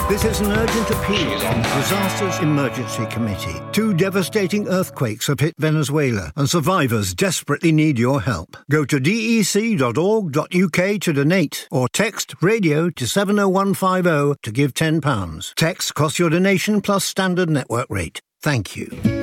This is an urgent appeal from the Disasters Emergency Committee. 2 devastating earthquakes have hit Venezuela, and survivors desperately need your help. Go to dec.org.uk to donate, or text RADIO to 70150 to give £10. Text costs your donation plus standard network rate. Thank you.